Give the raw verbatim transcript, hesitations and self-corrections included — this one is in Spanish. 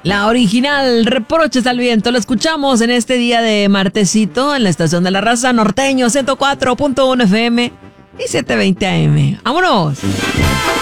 La original, Reproches al Viento. Lo escuchamos en este día de martesito en la estación de la raza norteño ciento cuatro punto uno F M y setecientos veinte A M. ¡Vámonos!